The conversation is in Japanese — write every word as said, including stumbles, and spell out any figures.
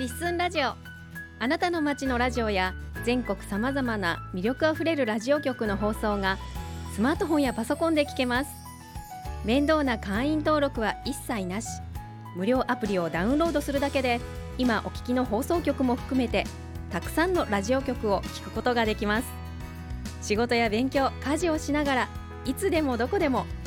リッスンラジオ。あなたの街のラジオや全国さまざまな魅力あふれるラジオ局の放送がスマートフォンやパソコンで聞けます。面倒な会員登録は一切なし。無料アプリをダウンロードするだけで今お聞きの放送局も含めてたくさんのラジオ局を聞くことができます。仕事や勉強、家事をしながらいつでもどこでも